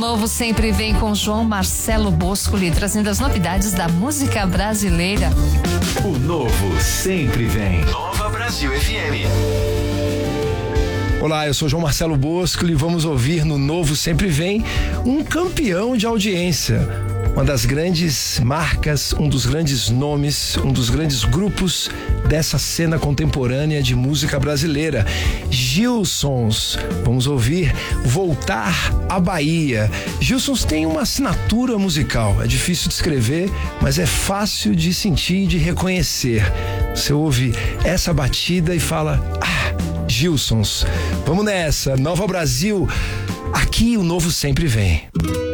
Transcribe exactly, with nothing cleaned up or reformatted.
Novo sempre vem com João Marcelo Boscoli, trazendo as novidades da música brasileira. O novo sempre vem. Nova Brasil F M. Olá, eu sou João Marcelo Boscoli e vamos ouvir no Novo Sempre Vem um campeão de audiência. Uma das grandes marcas, um dos grandes nomes, um dos grandes grupos dessa cena contemporânea de música brasileira. Gilsons. Vamos ouvir Voltar à Bahia. Gilsons tem uma assinatura musical. É difícil de escrever, mas é fácil de sentir e de reconhecer. Você ouve essa batida e fala: ah, Gilsons. Vamos nessa. Nova Brasil. Aqui o novo sempre vem.